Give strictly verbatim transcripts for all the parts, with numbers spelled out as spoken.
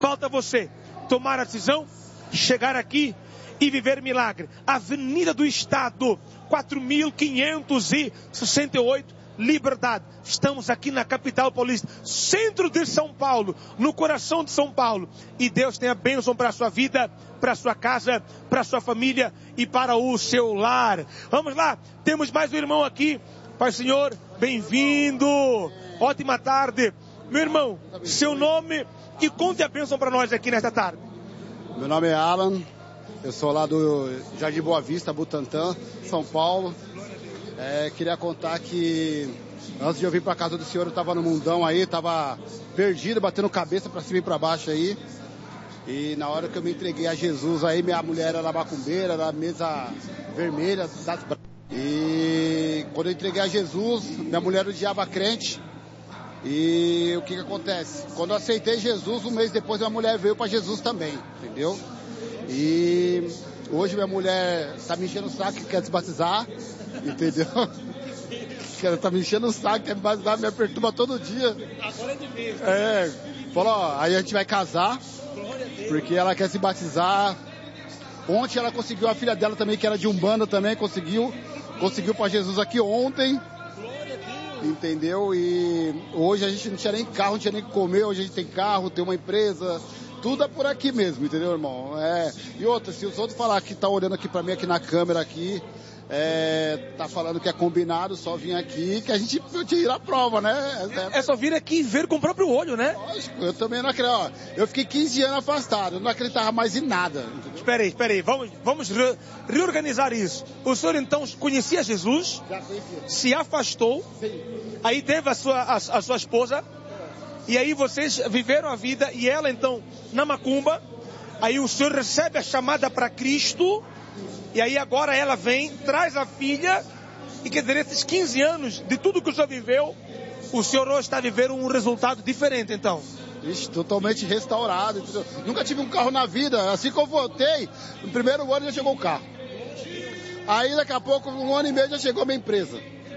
Falta você tomar a decisão, chegar aqui e viver milagre. Avenida do Estado, quatro mil quinhentos e sessenta e oito, Liberdade. Estamos aqui na capital paulista, centro de São Paulo, no coração de São Paulo. E Deus tem a bênção para a sua vida, para a sua casa, para a sua família e para o seu lar. Vamos lá, temos mais um irmão aqui. Pai Senhor, bem-vindo. Ótima tarde. Meu irmão, seu nome e conte a bênção para nós aqui nesta tarde. Meu nome é Alan, eu sou lá do Jardim Boa Vista, Butantã, São Paulo. É, queria contar que antes de eu vir para casa do senhor, eu estava no mundão aí, estava perdido, batendo cabeça para cima e para baixo aí. E na hora que eu me entreguei a Jesus aí, minha mulher era macumbeira, era mesa vermelha das bra... E quando eu entreguei a Jesus, minha mulher odiava crente. E o que que acontece? Quando eu aceitei Jesus, um mês depois minha mulher veio para Jesus também, entendeu? E hoje minha mulher tá me enchendo o saco que quer se batizar, entendeu? Ela tá me enchendo o saco, quer me batizar, me perturba todo dia. Agora é de vez. É, falou, ó, aí a gente vai casar, porque ela quer se batizar. Ontem ela conseguiu, a filha dela também, que era de Umbanda também, conseguiu, conseguiu para Jesus aqui ontem. Entendeu? E hoje a gente não tinha nem carro, não tinha nem que comer, hoje a gente tem carro, tem uma empresa, tudo é por aqui mesmo, entendeu, irmão? É. E outra, se os outros falar que tá olhando aqui pra mim, aqui na câmera aqui, é, tá falando que é combinado, só vir aqui, que a gente tira a prova, né? É, é só vir aqui e ver com o próprio olho, né? Lógico, eu também não acredito, ó, eu fiquei quinze anos afastado, eu não acreditava mais em nada. Entendeu? Espera aí, espera aí, vamos, vamos re, reorganizar isso. O senhor então conhecia Jesus, Já conhecia. Se afastou, Sim. Aí teve a sua, a, a sua esposa, e aí vocês viveram a vida, e ela então na macumba, aí o senhor recebe a chamada para Cristo, e aí agora ela vem, traz a filha, e quer dizer, esses quinze anos de tudo que o senhor viveu, o senhor hoje está vivendo um resultado diferente então. Ixi, totalmente restaurado, entendeu? Nunca tive um carro na vida, assim que eu voltei, no primeiro ano já chegou o carro. Aí daqui a pouco, um ano e meio já chegou a minha empresa.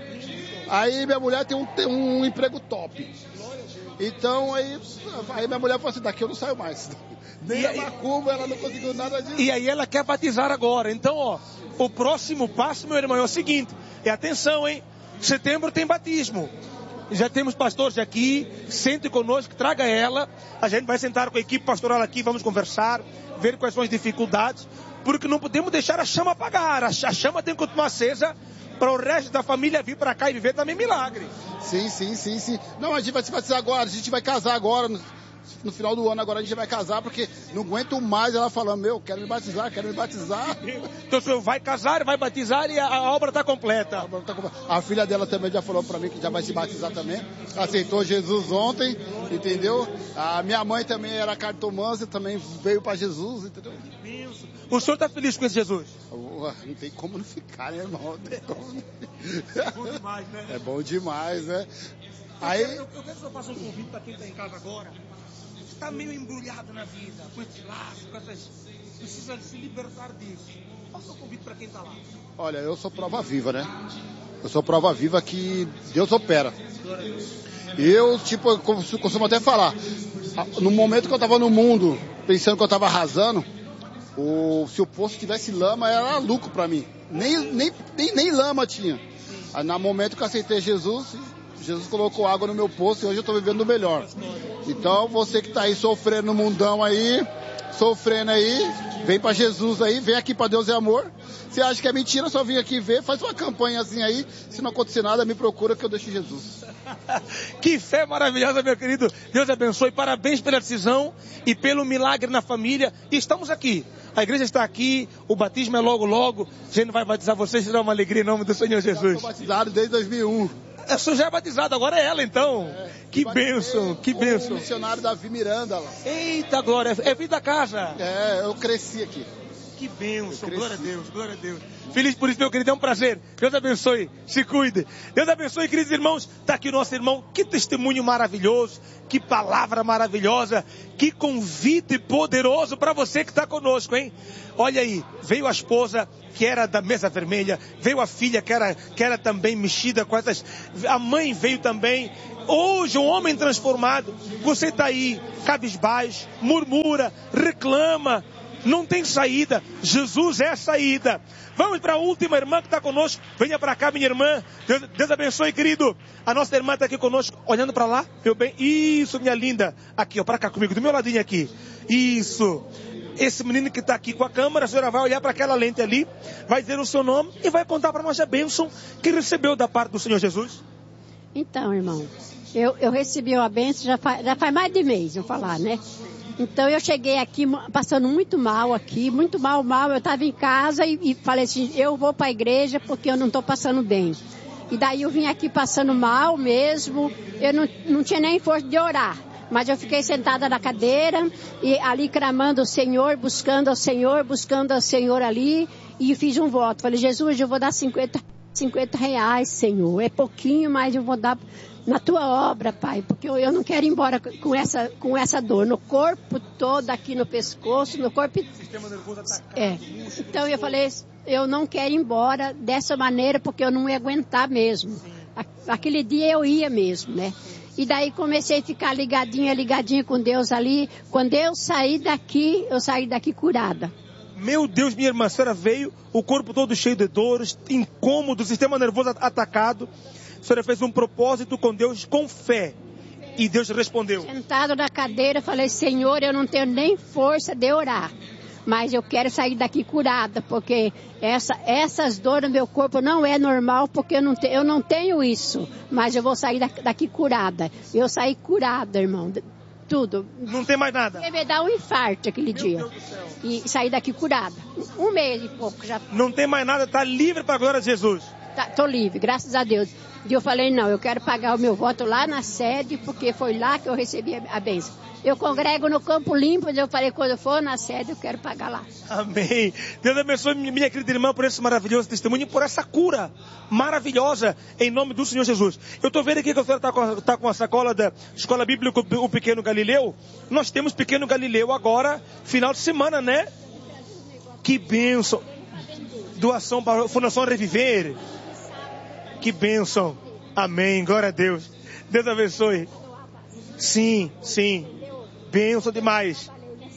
Aí minha mulher tem um, tem um emprego top. Então aí, aí minha mulher falou assim, daqui eu não saio mais. Nem e a aí, macumba, ela não conseguiu nada disso. E aí ela quer batizar agora. Então, ó, o próximo passo, meu irmão, é o seguinte. E atenção, hein? Setembro tem batismo. Já temos pastores aqui, sente conosco, traga ela. A gente vai sentar com a equipe pastoral aqui, vamos conversar, ver quais são as dificuldades. Porque não podemos deixar a chama apagar. A chama tem que continuar acesa para o resto da família vir para cá e viver também milagre. Sim, sim, sim, sim. Não, a gente vai se batizar agora, a gente vai casar agora, no, no final do ano agora a gente vai casar, porque não aguento mais ela falando, meu, quero me batizar, quero me batizar. Então o senhor vai casar, vai batizar e a, a obra está completa. A, obra tá completa. A filha dela também já falou para mim que já vai se batizar também, aceitou Jesus ontem, entendeu? A minha mãe também era cartomância, também veio para Jesus, entendeu? O senhor está feliz com esse Jesus? Não tem como não ficar, né, irmão? Não tem como... É bom demais, né? É bom demais, né? Eu Aí... quero, eu, eu quero que o senhor faça um convite para quem está em casa agora. Está meio embrulhado na vida, com esse laço, com essas... Precisa se libertar disso. Faça um convite para quem está lá. Olha, eu sou prova viva, né? Eu sou prova viva que Deus opera. Eu, tipo, eu costumo até falar, no momento que eu estava no mundo, pensando que eu estava arrasando, O, se o poço tivesse lama, era lucro para mim. Nem, nem, nem, nem lama tinha. Aí, no momento que eu aceitei Jesus, Jesus colocou água no meu poço e hoje eu estou vivendo o melhor. Então, você que está aí sofrendo no mundão aí, sofrendo aí, vem para Jesus aí, vem aqui para Deus é Amor. Você acha que é mentira, só vem aqui ver, faz uma campanha assim aí. Se não acontecer nada, me procura que eu deixo Jesus. Que fé maravilhosa, meu querido. Deus abençoe. Parabéns pela decisão e pelo milagre na família. E estamos aqui. A igreja está aqui, o batismo é logo, logo. A gente vai batizar vocês, será uma alegria em nome do Senhor Jesus. Eu sou batizado desde dois mil e um. Eu sou já batizado, agora é ela então. É, que bênção, que bênção. O missionário Davi Miranda lá. Eita glória, é vida da casa. É, eu cresci aqui. Que bênção, glória a Deus, glória a Deus. Feliz por isso, meu querido, é um prazer. Deus abençoe, se cuide. Deus abençoe, queridos irmãos. Está aqui o nosso irmão, que testemunho maravilhoso, que palavra maravilhosa, que convite poderoso para você que está conosco, hein? Olha aí, veio a esposa que era da mesa vermelha, veio a filha que era, que era também mexida com essas... A mãe veio também, Hoje, um homem transformado. Você está aí, cabisbaixo, murmura, reclama, não tem saída. Jesus é a saída. Vamos para a última irmã que está conosco. Venha para cá, minha irmã. Deus, Deus abençoe, querido. A nossa irmã está aqui conosco, olhando para lá. Meu bem, isso, minha linda. Aqui, ó, para cá comigo, do meu ladinho aqui. Isso. Esse menino que está aqui com a câmera, a senhora vai olhar para aquela lente ali, vai dizer o seu nome e vai contar para nós a bênção que recebeu da parte do Senhor Jesus. Então, irmão, eu, eu recebi a bênção já faz, já faz mais de mês, eu falar, né? Então eu cheguei aqui passando muito mal aqui, muito mal, mal. Eu estava em casa e, e falei assim, eu vou para a igreja porque eu não estou passando bem. E daí eu vim aqui passando mal mesmo, eu não, não tinha nem força de orar. Mas eu fiquei sentada na cadeira e ali clamando o Senhor, buscando ao Senhor, buscando ao Senhor ali. E fiz um voto. Falei, Jesus, eu vou dar cinquenta, cinquenta reais, Senhor. É pouquinho, mas eu vou dar na tua obra, Pai. Porque eu, eu não quero ir embora com essa, com essa dor no corpo todo, aqui no pescoço, no corpo. Sistema nervoso atacado. É. Então eu falei, eu não quero ir embora dessa maneira porque eu não ia aguentar mesmo. Aquele dia eu ia mesmo, né? E daí comecei a ficar ligadinha, ligadinha com Deus ali. Quando eu saí daqui, eu saí daqui curada. Meu Deus, minha irmã, a senhora veio, o corpo todo cheio de dores, incômodo, sistema nervoso atacado. A senhora fez um propósito com Deus, com fé. E Deus respondeu. Sentado na cadeira, falei, Senhor, eu não tenho nem força de orar. Mas eu quero sair daqui curada, porque essa, essas dores no meu corpo não é normal, porque eu não, te, eu não tenho isso. Mas eu vou sair daqui, daqui curada. Eu saí curada, irmão. Tudo. Não tem mais nada? Eu ia me dar um infarto aquele meu dia. Deus do céu. E sair daqui curada. Um mês e pouco já. Não tem mais nada, está livre para a glória de Jesus. Tá, tô livre, graças a Deus. E eu falei, não, eu quero pagar o meu voto lá na sede, porque foi lá que eu recebi a, a bênção. Eu congrego no Campo Limpo, eu falei, quando eu for na sede, eu quero pagar lá. Amém. Deus abençoe minha querida irmã por esse maravilhoso testemunho e por essa cura maravilhosa em nome do Senhor Jesus. Eu estou vendo aqui que a senhora está com, tá com a sacola da Escola Bíblica O Pequeno Galileu. Nós temos Pequeno Galileu agora, final de semana, né? Que bênção. Doação para a Fundação Reviver. Que bênção. Amém. Glória a Deus. Deus abençoe. Sim, sim. Bênção demais.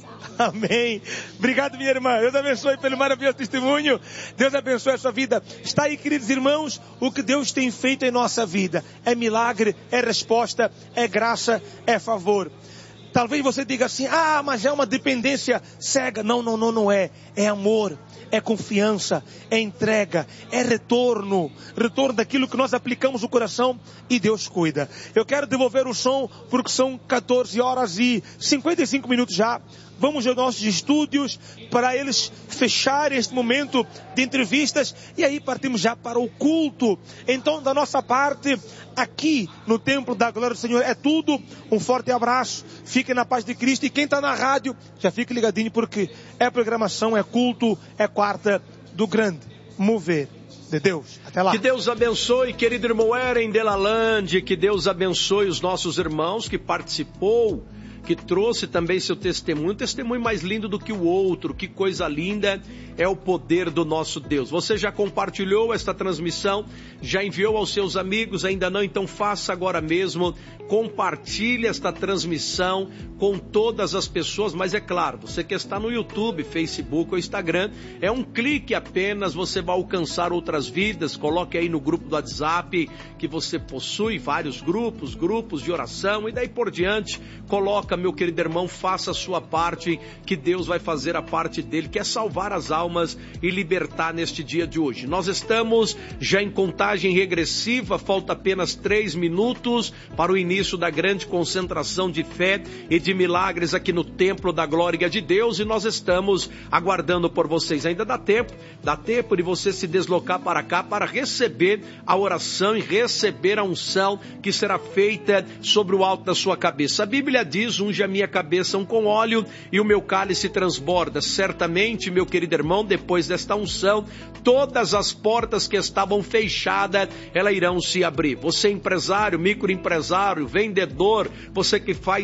Amém. Obrigado, minha irmã. Deus abençoe pelo maravilhoso testemunho. Deus abençoe a sua vida. Está aí, queridos irmãos, o que Deus tem feito em nossa vida. É milagre, é resposta, é graça, é favor. Talvez você diga assim, ah, mas é uma dependência cega. Não, não, não, não é. É amor. É confiança, é entrega, é retorno, retorno daquilo que nós aplicamos no coração e Deus cuida. Eu quero devolver o som porque são catorze horas e cinquenta e cinco minutos já. Vamos aos nossos estúdios para eles fecharem este momento de entrevistas e aí partimos já para o culto. Então, da nossa parte, aqui no Templo da Glória do Senhor é tudo. Um forte abraço, fiquem na paz de Cristo e quem está na rádio, já fique ligadinho porque é programação, é culto, é quarta do grande mover de Deus. Até lá. Que Deus abençoe, querido irmão Eren Delalande, que Deus abençoe os nossos irmãos que participou, que trouxe também seu testemunho, um testemunho mais lindo do que o outro. Que coisa linda é o poder do nosso Deus. Você já compartilhou esta transmissão? Já enviou aos seus amigos? Ainda não? Então faça agora mesmo. Compartilhe esta transmissão com todas as pessoas. Mas é claro, você que está no YouTube, Facebook ou Instagram, é um clique apenas, você vai alcançar outras vidas. Coloque aí no grupo do WhatsApp que você possui vários grupos, grupos de oração e daí por diante. Coloca, meu querido irmão, faça a sua parte, que Deus vai fazer a parte dele, que é salvar as almas e libertar neste dia de hoje. Nós estamos já em contagem regressiva, falta apenas três minutos para o início da grande concentração de fé e de milagres aqui no Templo da Glória de Deus, e nós estamos aguardando por vocês. Ainda dá tempo, dá tempo de você se deslocar para cá para receber a oração e receber a unção que será feita sobre o alto da sua cabeça. A Bíblia diz, unge a minha cabeça com óleo e o meu cálice transborda. Certamente, meu querido irmão, depois desta unção, todas as portas que estavam fechadas, elas irão se abrir. Você empresário, microempresário, vendedor, você que faz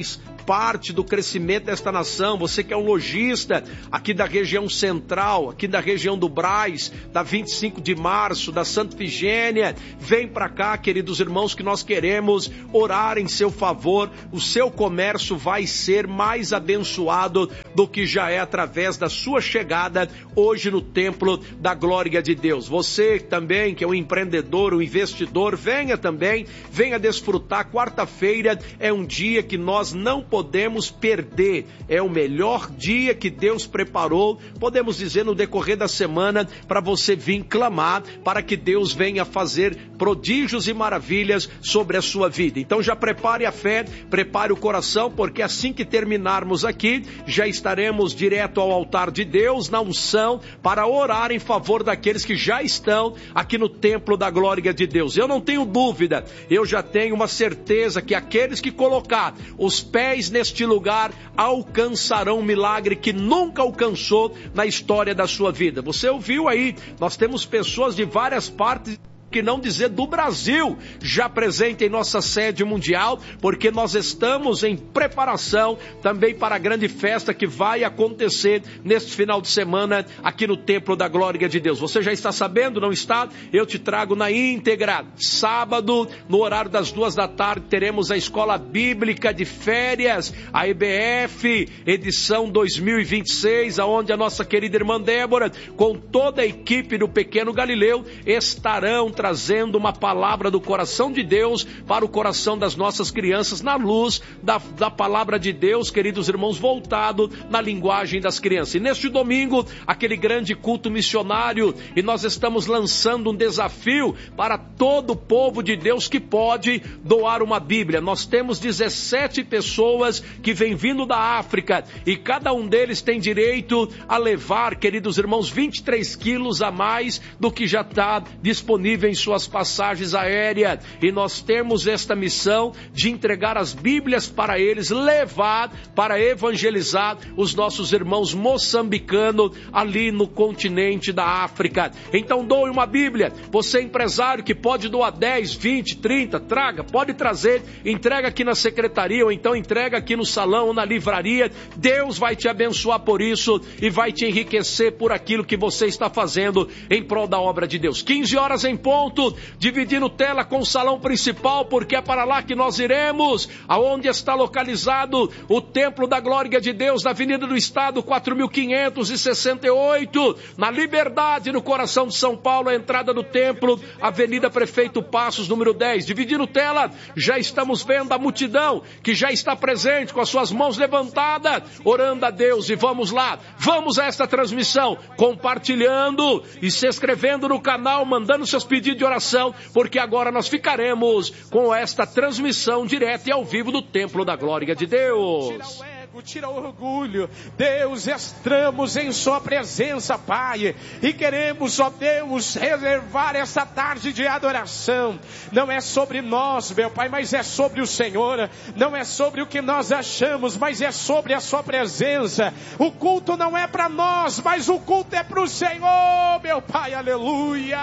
parte do crescimento desta nação, você que é um lojista aqui da região central, aqui da região do Brás, da vinte e cinco de março, da Santa Ifigênia, vem para cá, queridos irmãos, que nós queremos orar em seu favor. O seu comércio vai ser mais abençoado do que já é através da sua chegada hoje no templo da glória de Deus. Você também, que é um empreendedor, um investidor, venha também, venha desfrutar. Quarta-feira é um dia que nós não podemos perder, é o melhor dia que Deus preparou, podemos dizer, no decorrer da semana, para você vir clamar, para que Deus venha fazer prodígios e maravilhas sobre a sua vida. Então já prepare a fé, prepare o coração, porque assim que terminarmos aqui, já estaremos direto ao altar de Deus, na unção, para orar em favor daqueles que já estão aqui no templo da glória de Deus. Eu não tenho dúvida, eu já tenho uma certeza que aqueles que colocar os pés neste lugar alcançarão um milagre que nunca alcançou na história da sua vida. Você ouviu aí, nós temos pessoas de várias partes, que não dizer do Brasil, já presente em nossa sede mundial, porque nós estamos em preparação também para a grande festa que vai acontecer neste final de semana aqui no Templo da Glória de Deus. Você já está sabendo, não está? Eu te trago na íntegra. Sábado, no horário das duas da tarde, teremos a Escola Bíblica de Férias, a E B F, edição dois mil e vinte e seis, aonde a nossa querida irmã Débora, com toda a equipe do Pequeno Galileu, estarão trazendo uma palavra do coração de Deus para o coração das nossas crianças, na luz da, da palavra de Deus, queridos irmãos, voltado na linguagem das crianças. E neste domingo, aquele grande culto missionário, e nós estamos lançando um desafio para todo o povo de Deus que pode doar uma Bíblia. Nós temos dezessete pessoas que vêm vindo da África, e cada um deles tem direito a levar, queridos irmãos, vinte e três quilos a mais do que já está disponível em suas passagens aéreas, e nós temos esta missão de entregar as Bíblias para eles, levar para evangelizar os nossos irmãos moçambicanos ali no continente da África. Então doe uma Bíblia. Você empresário que pode doar dez, vinte, trinta, traga, pode trazer, entrega aqui na secretaria, ou então entrega aqui no salão ou na livraria. Deus vai te abençoar por isso e vai te enriquecer por aquilo que você está fazendo em prol da obra de Deus. quinze horas em ponto, dividindo tela com o salão principal, porque é para lá que nós iremos, aonde está localizado o Templo da Glória de Deus, na Avenida do Estado, quatro mil quinhentos e sessenta e oito, na Liberdade, no coração de São Paulo, a entrada do templo, Avenida Prefeito Passos, número dez. Dividindo tela, já estamos vendo a multidão que já está presente com as suas mãos levantadas, orando a Deus. E vamos lá, vamos a esta transmissão, compartilhando e se inscrevendo no canal, mandando seus pedidos de oração, porque agora nós ficaremos com esta transmissão direta e ao vivo do Templo da Glória de Deus. Tira o orgulho, Deus, entramos em sua presença, Pai, e queremos, ó Deus, reservar essa tarde de adoração. Não é sobre nós, meu Pai, mas é sobre o Senhor. Não é sobre o que nós achamos, mas é sobre a sua presença. O culto não é para nós, mas o culto é para o Senhor, meu Pai, aleluia.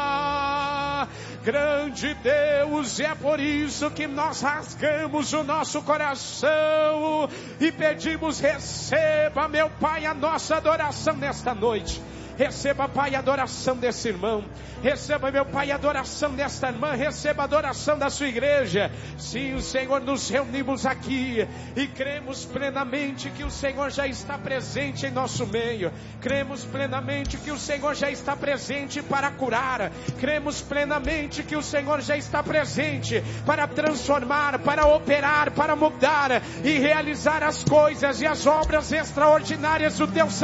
Grande Deus, é por isso que nós rasgamos o nosso coração e pedimos, receba, meu Pai, a nossa adoração nesta noite. Receba, Pai, a adoração desse irmão. Receba, meu Pai, a adoração desta irmã. Receba a adoração da sua igreja. Sim, Senhor, nos reunimos aqui e cremos plenamente que o Senhor já está presente em nosso meio. Cremos plenamente que o Senhor já está presente para curar. Cremos plenamente que o Senhor já está presente para transformar, para operar, para mudar e realizar as coisas e as obras extraordinárias do Teu Santo